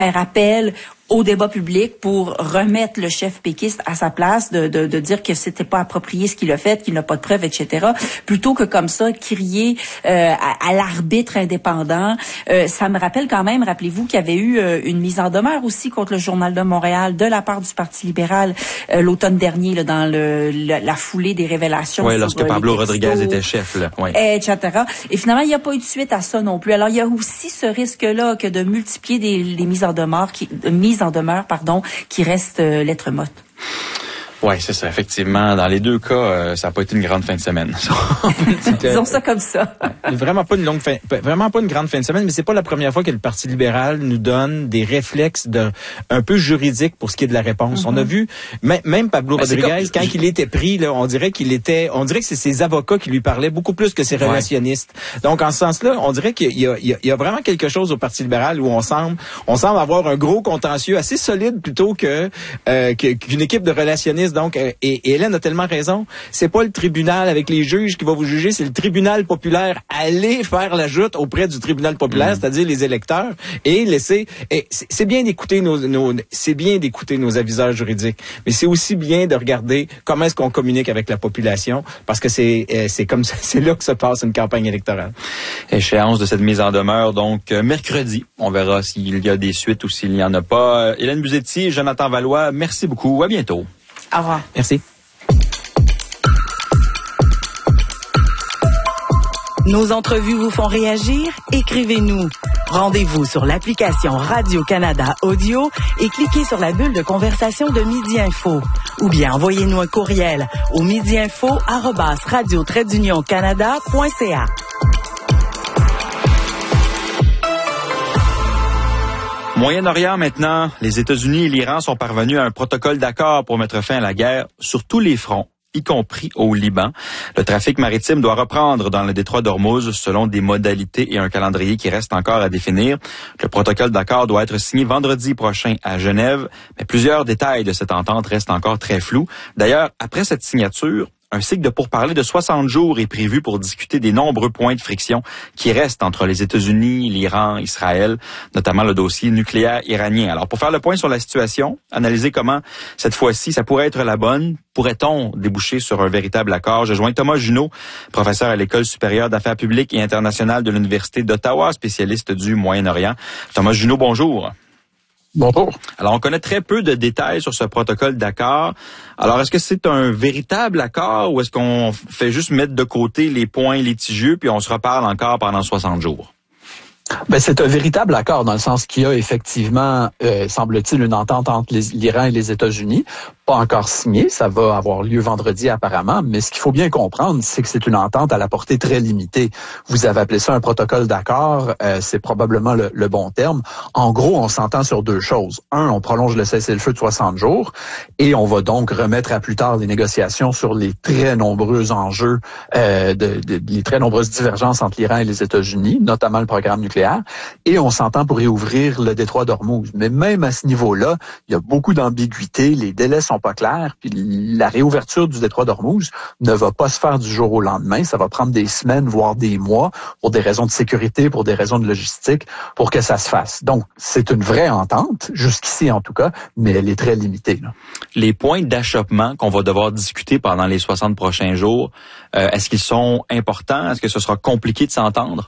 appel au débat public pour remettre le chef péquiste à sa place, de dire que c'était pas approprié ce qu'il a fait, qu'il n'a pas de preuves, etc. Plutôt que comme ça crier à l'arbitre indépendant. Ça me rappelle quand même, rappelez-vous qu'il y avait eu une mise en demeure aussi contre le Journal de Montréal de la part du Parti libéral l'automne dernier, là, dans la foulée des révélations. Oui, lorsque Pablo Rodriguez était chef, là. Ouais. Etc. Et finalement, il n'y a pas eu de suite à ça non plus. Alors, il y a aussi ce risque-là que de multiplier des mises en demeure qui restent lettre morte. Oui, c'est ça. Effectivement, dans les deux cas, ça n'a pas été une grande fin de semaine. Disons ça comme ça. Vraiment pas une grande fin de semaine, mais c'est pas la première fois que le Parti libéral nous donne des réflexes un peu juridiques pour ce qui est de la réponse. On a vu, même Pablo Rodriguez, quand il était pris, là, on dirait que c'est ses avocats qui lui parlaient beaucoup plus que ses relationnistes. Donc, en ce sens-là, on dirait qu'il y a vraiment quelque chose au Parti libéral où on semble avoir un gros contentieux assez solide plutôt qu'une équipe de relationnistes. Donc, et Hélène a tellement raison. C'est pas le tribunal avec les juges qui va vous juger, c'est le tribunal populaire. Allez faire la joute auprès du tribunal populaire, c'est-à-dire les électeurs, et laisser. Et c'est bien d'écouter nos aviseurs juridiques, mais c'est aussi bien de regarder comment est-ce qu'on communique avec la population, parce que c'est comme ça, c'est là que se passe une campagne électorale. Échéance de cette mise en demeure, donc mercredi. On verra s'il y a des suites ou s'il n'y en a pas. Hélène Buzetti, Jonathan Valois, merci beaucoup. À bientôt. Au revoir. Merci. Nos entrevues vous font réagir? Écrivez-nous. Rendez-vous sur l'application Radio-Canada Audio et cliquez sur la bulle de conversation de Midi Info. Ou bien envoyez-nous un courriel au midiinfo@radio-canada.ca. Moyen-Orient maintenant, les États-Unis et l'Iran sont parvenus à un protocole d'accord pour mettre fin à la guerre sur tous les fronts, y compris au Liban. Le trafic maritime doit reprendre dans le détroit d'Ormuz selon des modalités et un calendrier qui reste encore à définir. Le protocole d'accord doit être signé vendredi prochain à Genève, mais plusieurs détails de cette entente restent encore très flous. D'ailleurs, après cette signature, un cycle de pourparlers de 60 jours est prévu pour discuter des nombreux points de friction qui restent entre les États-Unis, l'Iran, Israël, notamment le dossier nucléaire iranien. Alors, pour faire le point sur la situation, analyser comment, cette fois-ci, ça pourrait être la bonne, pourrait-on déboucher sur un véritable accord? Je joins Thomas Junot, professeur à l'École supérieure d'affaires publiques et internationales de l'Université d'Ottawa, spécialiste du Moyen-Orient. Thomas Junot, bonjour. Bonjour. Alors, on connaît très peu de détails sur ce protocole d'accord. Alors, est-ce que c'est un véritable accord ou est-ce qu'on fait juste mettre de côté les points litigieux puis on se reparle encore pendant 60 jours? Ben, c'est un véritable accord dans le sens qu'il y a effectivement, semble-t-il, une entente entre l'Iran et les États-Unis. Pas encore signé, ça va avoir lieu vendredi apparemment, mais ce qu'il faut bien comprendre, c'est que c'est une entente à la portée très limitée. Vous avez appelé ça un protocole d'accord, c'est probablement le bon terme. En gros, on s'entend sur deux choses. Un, on prolonge le cessez-le-feu de 60 jours et on va donc remettre à plus tard les négociations sur les très nombreux enjeux, les très nombreuses divergences entre l'Iran et les États-Unis, notamment le programme nucléaire, et on s'entend pour réouvrir le détroit d'Ormuz. Mais même à ce niveau-là, il y a beaucoup d'ambiguïté, les délais sont pas clairs, puis la réouverture du détroit d'Ormuz ne va pas se faire du jour au lendemain, ça va prendre des semaines, voire des mois, pour des raisons de sécurité, pour des raisons de logistique, pour que ça se fasse. Donc, c'est une vraie entente, jusqu'ici en tout cas, mais elle est très limitée, là. Les points d'achoppement qu'on va devoir discuter pendant les 60 prochains jours, est-ce qu'ils sont importants? Est-ce que ce sera compliqué de s'entendre?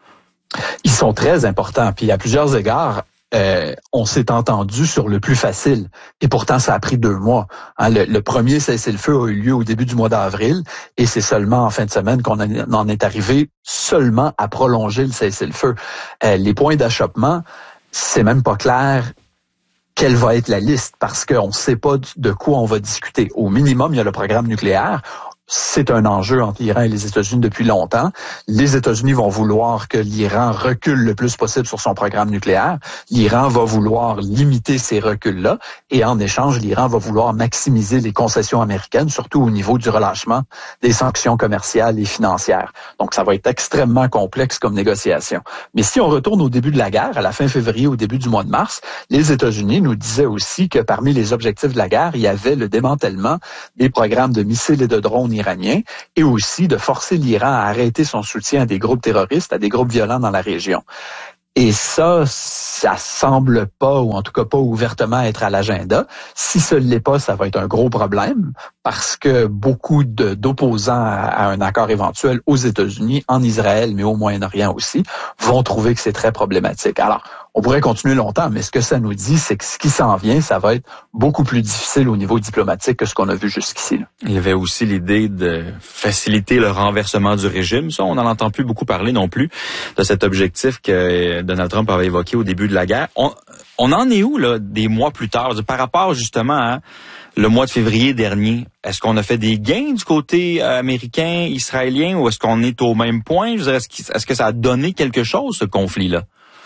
Ils sont très importants, puis à plusieurs égards, on s'est entendu sur le plus facile. Et pourtant, ça a pris 2 mois. Hein, le premier cessez-le-feu a eu lieu au début du mois d'avril et c'est seulement en fin de semaine qu'on en est arrivé seulement à prolonger le cessez-le-feu. Les points d'achoppement, c'est même pas clair quelle va être la liste parce qu'on ne sait pas de quoi on va discuter. Au minimum, il y a le programme nucléaire. C'est un enjeu entre l'Iran et les États-Unis depuis longtemps. Les États-Unis vont vouloir que l'Iran recule le plus possible sur son programme nucléaire. L'Iran va vouloir limiter ces reculs-là. Et en échange, l'Iran va vouloir maximiser les concessions américaines, surtout au niveau du relâchement des sanctions commerciales et financières. Donc, ça va être extrêmement complexe comme négociation. Mais si on retourne au début de la guerre, à la fin février, au début du mois de mars, les États-Unis nous disaient aussi que parmi les objectifs de la guerre, il y avait le démantèlement des programmes de missiles et de drones iraniens et aussi de forcer l'Iran à arrêter son soutien à des groupes terroristes, à des groupes violents dans la région. Et ça semble pas, ou en tout cas pas ouvertement être à l'agenda. Si ce l'est pas, ça va être un gros problème parce que beaucoup d'opposants à un accord éventuel aux États-Unis, en Israël, mais au Moyen-Orient aussi, vont trouver que c'est très problématique. Alors, on pourrait continuer longtemps, mais ce que ça nous dit, c'est que ce qui s'en vient, ça va être beaucoup plus difficile au niveau diplomatique que ce qu'on a vu jusqu'ici. Là. Il y avait aussi l'idée de faciliter le renversement du régime. Ça, on n'en entend plus beaucoup parler non plus de cet objectif que Donald Trump avait évoqué au début de la guerre. On en est où, là, des mois plus tard, par rapport justement à le mois de février dernier? Est-ce qu'on a fait des gains du côté américain, israélien, ou est-ce qu'on est au même point? Je veux dire, est-ce que ça a donné quelque chose, ce conflit-là?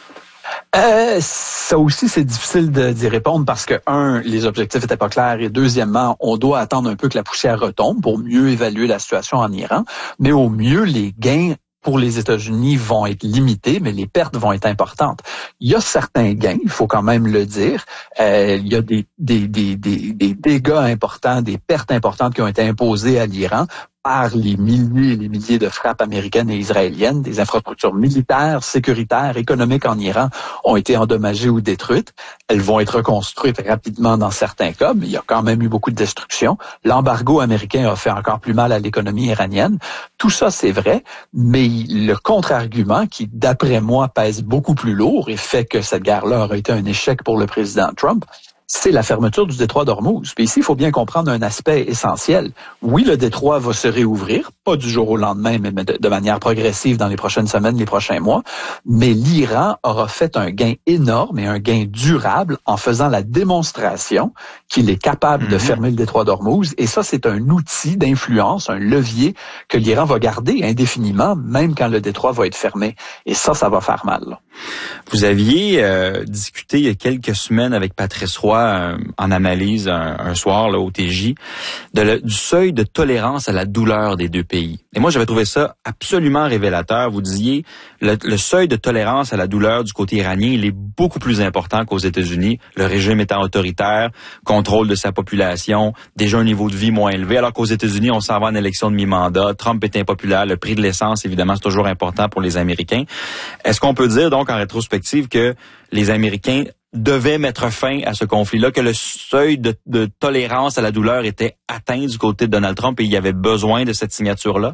Ça aussi, c'est difficile d'y répondre parce que, les objectifs étaient pas clairs et deuxièmement, on doit attendre un peu que la poussière retombe pour mieux évaluer la situation en Iran. Mais au mieux, les gains pour les États-Unis vont être limités, mais les pertes vont être importantes. Il y a certains gains, il faut quand même le dire. Il y a des dégâts importants, des pertes importantes qui ont été imposées à l'Iran par les milliers et les milliers de frappes américaines et israéliennes. Des infrastructures militaires, sécuritaires, économiques en Iran ont été endommagées ou détruites. Elles vont être reconstruites rapidement dans certains cas, mais il y a quand même eu beaucoup de destruction. L'embargo américain a fait encore plus mal à l'économie iranienne. Tout ça, c'est vrai, mais le contre-argument qui, d'après moi, pèse beaucoup plus lourd et fait que cette guerre-là aurait été un échec pour le président Trump, c'est la fermeture du détroit d'Ormuz. Puis ici, il faut bien comprendre un aspect essentiel. Oui, le détroit va se réouvrir, pas du jour au lendemain, mais de manière progressive dans les prochaines semaines, les prochains mois, mais l'Iran aura fait un gain énorme et un gain durable en faisant la démonstration qu'il est capable de fermer le détroit d'Ormuz. Et ça, c'est un outil d'influence, un levier que l'Iran va garder indéfiniment, même quand le détroit va être fermé. Et ça va faire mal. Là. Vous aviez discuté il y a quelques semaines avec Patrice Roy en analyse un soir là, au TJ du seuil de tolérance à la douleur des deux pays. Et moi, j'avais trouvé ça absolument révélateur. Vous disiez, le seuil de tolérance à la douleur du côté iranien, il est beaucoup plus important qu'aux États-Unis. Le régime étant autoritaire, contrôle de sa population, déjà un niveau de vie moins élevé, alors qu'aux États-Unis, on s'en va en élection de mi-mandat, Trump est impopulaire, le prix de l'essence, évidemment, c'est toujours important pour les Américains. Est-ce qu'on peut dire, donc, en rétrospective, que les Américains devaient mettre fin à ce conflit-là, que le seuil de tolérance à la douleur était atteint du côté de Donald Trump et il y avait besoin de cette signature-là?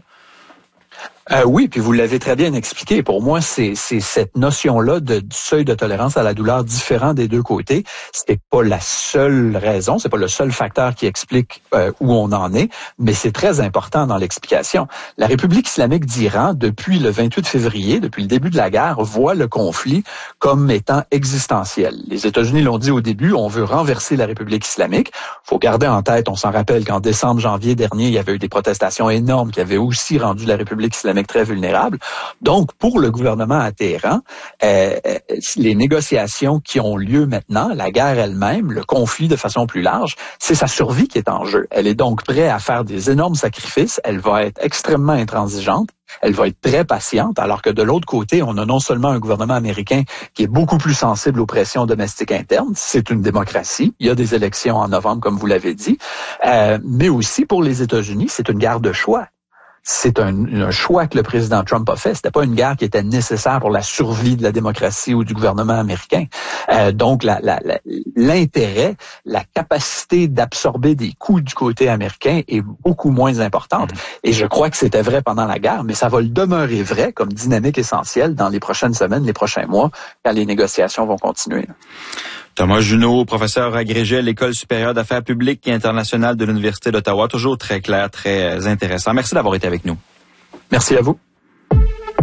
Oui, puis vous l'avez très bien expliqué. Pour moi, c'est cette notion-là du seuil de tolérance à la douleur différent des deux côtés. C'est pas la seule raison, c'est pas le seul facteur qui explique où on en est, mais c'est très important dans l'explication. La République islamique d'Iran, depuis le 28 février, depuis le début de la guerre, voit le conflit comme étant existentiel. Les États-Unis l'ont dit au début, on veut renverser la République islamique. Faut garder en tête, on s'en rappelle qu'en décembre, janvier dernier, il y avait eu des protestations énormes qui avaient aussi rendu la République islamique très vulnérable. Donc, pour le gouvernement à Téhéran, les négociations qui ont lieu maintenant, la guerre elle-même, le conflit de façon plus large, c'est sa survie qui est en jeu. Elle est donc prête à faire des énormes sacrifices. Elle va être extrêmement intransigeante. Elle va être très patiente, alors que de l'autre côté, on a non seulement un gouvernement américain qui est beaucoup plus sensible aux pressions domestiques internes, c'est une démocratie, il y a des élections en novembre, comme vous l'avez dit, mais aussi pour les États-Unis, c'est une guerre de choix. C'est un choix que le président Trump a fait. C'était pas une guerre qui était nécessaire pour la survie de la démocratie ou du gouvernement américain. Donc, l'intérêt, la capacité d'absorber des coups du côté américain est beaucoup moins importante. Et je crois que c'était vrai pendant la guerre, mais ça va le demeurer vrai comme dynamique essentielle dans les prochaines semaines, les prochains mois, quand les négociations vont continuer. Thomas Junot, professeur agrégé à l'École supérieure d'affaires publiques et internationales de l'Université d'Ottawa. Toujours très clair, très intéressant. Merci d'avoir été avec nous. Merci à vous.